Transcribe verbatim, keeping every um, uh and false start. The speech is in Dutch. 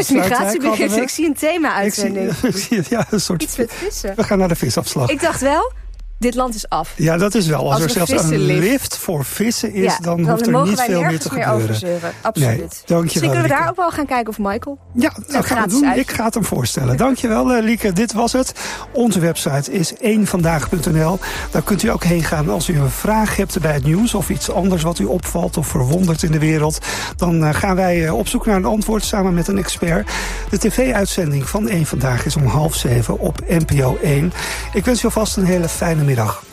Kustmigratiebegrift. Ik zie een thema-uitzending. Ik zie, ja, een soort, iets met vissen. We gaan naar de visafslag. Ik dacht wel, dit land is af. Ja, dat is wel. Als, Als er zelfs een lift. lift voor vissen is, ja, dan, dan hoeft er niet veel meer te gebeuren. Meer over Absoluut. Nee, dankjewel, Misschien kunnen we Lieke. daar ook wel gaan kijken of Michael... Ja, dat gaan we doen. Uit. Ik ga het hem voorstellen. Dankjewel, uh, Lieke. Dit was het. Onze website is één vandaag punt n l. Daar kunt u ook heen gaan als u een vraag hebt bij het nieuws... of iets anders wat u opvalt of verwondert in de wereld. Dan uh, gaan wij uh, op zoek naar een antwoord samen met een expert. De tv-uitzending van één Vandaag is om half zeven op N P O één. Ik wens u alvast een hele fijne middag.